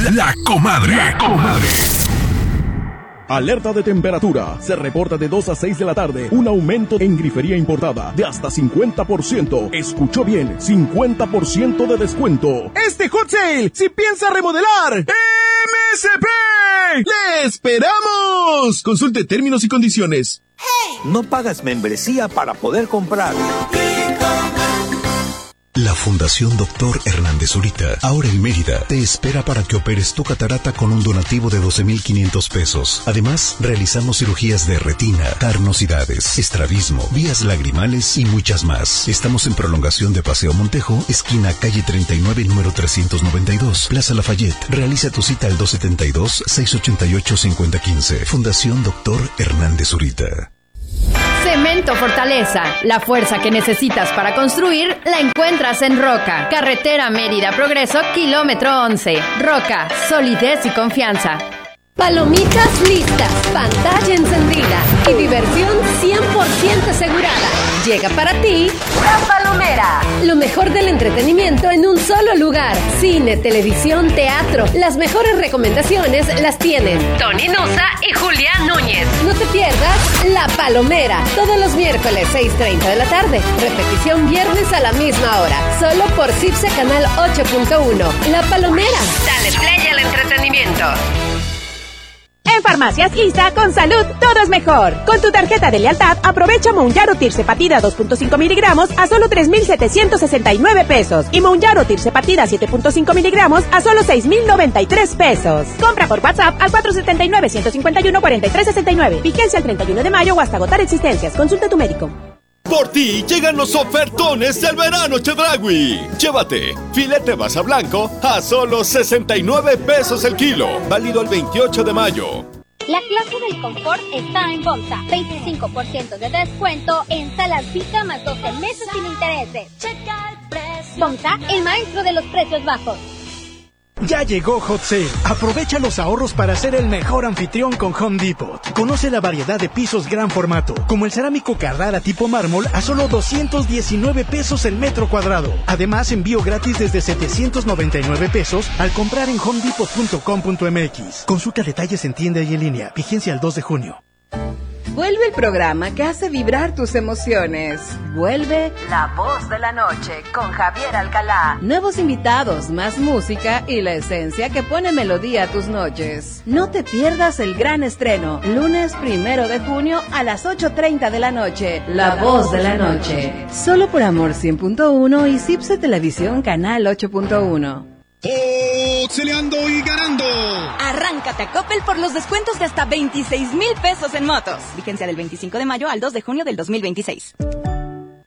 La Comadre. Alerta de temperatura. Se reporta de 2 a 6 de la tarde un aumento en grifería importada de hasta 50%. Escuchó bien, 50% de descuento. Este hot sale, si piensa remodelar, MSP. ¡Le esperamos! Consulte términos y condiciones. No pagas membresía para poder comprar. La Fundación Dr. Hernández Zurita, ahora en Mérida, te espera para que operes tu catarata con un donativo de 12,500 pesos. Además, realizamos cirugías de retina, carnosidades, estrabismo, vías lagrimales y muchas más. Estamos en prolongación de Paseo Montejo, esquina calle 39, número 392, Plaza Lafayette. Realiza tu cita al 272-688-5015. Fundación Dr. Hernández Zurita. Cemento Fortaleza. La fuerza que necesitas para construir la encuentras en Roca. Carretera Mérida Progreso, kilómetro 11. Roca, solidez y confianza. Palomitas listas, pantalla encendida y diversión 100% asegurada. Llega para ti La Palomera. Lo mejor del entretenimiento en un solo lugar. Cine, televisión, teatro. Las mejores recomendaciones las tienen Tony Nusa y Julián Núñez. No te pierdas La Palomera. Todos los miércoles 6:30 de la tarde. Repetición viernes a la misma hora. Solo por CIPSE Canal 8.1. La Palomera. Dale play al entretenimiento. En Farmacias ISA, con salud, todo es mejor. Con tu tarjeta de lealtad, aprovecha Mounjaro Tirzepatida 2.5 miligramos a solo 3,769 pesos. Y Mounjaro Tirzepatida 7.5 miligramos a solo 6,093 pesos. Compra por WhatsApp al 479-151-4369. Vigencia el 31 de mayo o hasta agotar existencias. Consulta a tu médico. Por ti llegan los ofertones del verano Chedraui. Llévate filete basa blanco a solo 69 pesos el kilo. Válido el 28 de mayo. La clase del confort está en Bomsa. 25% de descuento en salas Vita más 12 meses sin intereses. Bomsa, el maestro de los precios bajos. Ya llegó Hot Sale. Aprovecha los ahorros para ser el mejor anfitrión con Home Depot. Conoce la variedad de pisos gran formato, como el cerámico Carrara tipo mármol a solo 219 pesos el metro cuadrado. Además, envío gratis desde 799 pesos al comprar en homedepot.com.mx. Consulta detalles en tienda y en línea. Vigencia el 2 de junio. Vuelve el programa que hace vibrar tus emociones. Vuelve La Voz de la Noche con Javier Alcalá. Nuevos invitados, más música y la esencia que pone melodía a tus noches. No te pierdas el gran estreno, lunes 1 de junio a las 8:30 de la noche. La Voz de la Noche. Solo por Amor 100.1 y CIPSE Televisión Canal 8.1. Oxeleando y ganando. Arráncate a Coppel por los descuentos de hasta 26,000 pesos en motos. Vigencia del 25 de mayo al 2 de junio del 2026.